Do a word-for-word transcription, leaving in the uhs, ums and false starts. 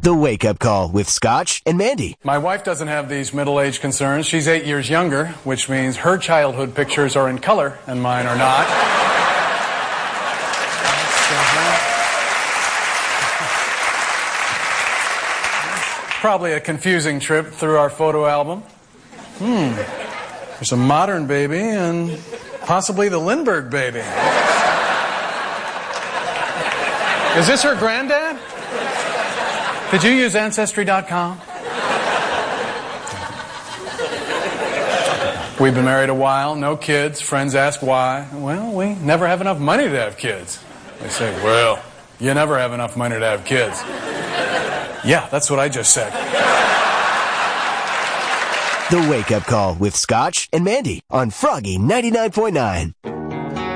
The Wake Up Call with Scotch and Mandy. My wife doesn't have these middle-age concerns. She's eight years younger, which means her childhood pictures are in color and mine are not. Probably a confusing trip through our photo album. Hmm. There's a modern baby and possibly the Lindbergh baby. Is this her granddad? Did you use Ancestry dot com? We've been married a while, no kids. Friends ask why. Well, we never have enough money to have kids. They say, well, you never have enough money to have kids. Yeah, that's what I just said. The Wake Up Call with Scotch and Mandy on Froggy ninety-nine point nine.